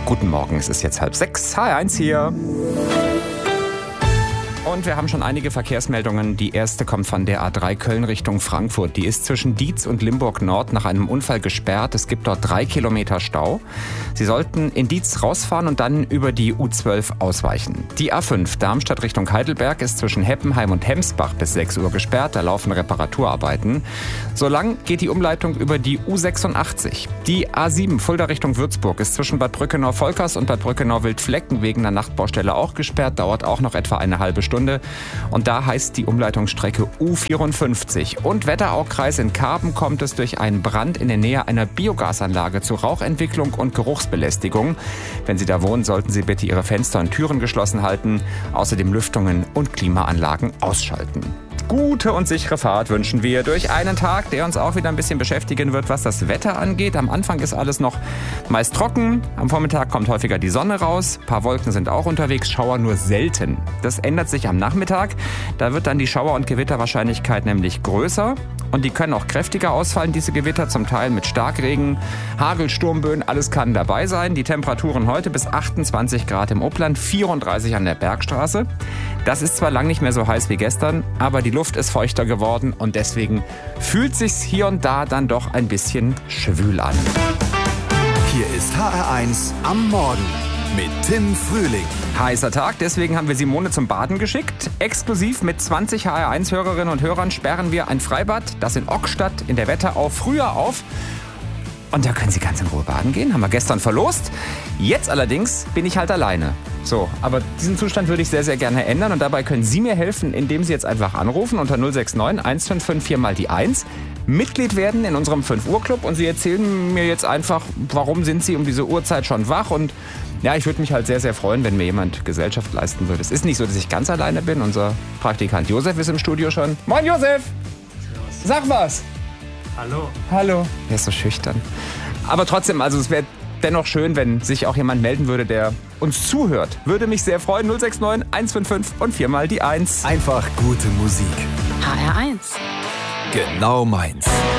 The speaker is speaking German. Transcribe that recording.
Guten Morgen, es ist jetzt 5:30, HR1 hier. Und wir haben schon einige Verkehrsmeldungen. Die erste kommt von der A3 Köln Richtung Frankfurt. Die ist zwischen Dietz und Limburg Nord nach einem Unfall gesperrt. Es gibt dort 3 Kilometer Stau. Sie sollten in Dietz rausfahren und dann über die U12 ausweichen. Die A5 Darmstadt Richtung Heidelberg ist zwischen Heppenheim und Hemsbach bis 6 Uhr gesperrt. Da laufen Reparaturarbeiten. Solang geht die Umleitung über die U86. Die A7 Fulda Richtung Würzburg ist zwischen Bad Brückenau-Volkers und Bad Brückenau-Wildflecken wegen einer Nachtbaustelle auch gesperrt. Dauert auch noch etwa eine halbe Stunde. Und da heißt die Umleitungsstrecke U54. Und Wetteraukreis in Karben kommt es durch einen Brand in der Nähe einer Biogasanlage zu Rauchentwicklung und Geruchsbelästigung. Wenn Sie da wohnen, sollten Sie bitte Ihre Fenster und Türen geschlossen halten. Außerdem Lüftungen und Klimaanlagen ausschalten. Gute und sichere Fahrt wünschen wir durch einen Tag, der uns auch wieder ein bisschen beschäftigen wird, was das Wetter angeht. Am Anfang ist alles noch meist trocken. Am Vormittag kommt häufiger die Sonne raus. Ein paar Wolken sind auch unterwegs, Schauer nur selten. Das ändert sich am Nachmittag. Da wird dann die Schauer- und Gewitterwahrscheinlichkeit nämlich größer. Und die können auch kräftiger ausfallen, diese Gewitter, zum Teil mit Starkregen, Hagel, Sturmböen, alles kann dabei sein. Die Temperaturen heute bis 28 Grad im Upland, 34 an der Bergstraße. Das ist zwar lang nicht mehr so heiß wie gestern, aber die Luft ist feuchter geworden und deswegen fühlt sich's hier und da dann doch ein bisschen schwül an. Hier ist HR1 am Morgen mit Tim Frühling. Heißer Tag, deswegen haben wir Simone zum Baden geschickt. Exklusiv mit 20 HR1-Hörerinnen und Hörern sperren wir ein Freibad, das in Ockstadt in der Wetterau früher auf. Und da können Sie ganz in Ruhe baden gehen, haben wir gestern verlost. Jetzt allerdings bin ich halt alleine. So, aber diesen Zustand würde ich sehr, sehr gerne ändern. Und dabei können Sie mir helfen, indem Sie jetzt einfach anrufen unter 069 155 4 mal die 1. Mitglied werden in unserem 5-Uhr-Club. Und Sie erzählen mir jetzt einfach, warum sind Sie um diese Uhrzeit schon wach. Und ja, ich würde mich halt sehr, sehr freuen, wenn mir jemand Gesellschaft leisten würde. Es ist nicht so, dass ich ganz alleine bin. Unser Praktikant Josef ist im Studio schon. Moin Josef! Sag was! Hallo. Hallo. Er ist so schüchtern. Aber trotzdem, also es wäre dennoch schön, wenn sich auch jemand melden würde, der uns zuhört. Würde mich sehr freuen. 069 155 und 4 mal die 1. Einfach gute Musik. HR1. Genau meins.